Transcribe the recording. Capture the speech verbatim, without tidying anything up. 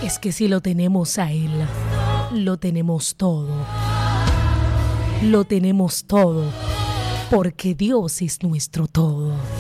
Es que si lo tenemos a Él, lo tenemos todo. Lo tenemos todo, porque Dios es nuestro todo.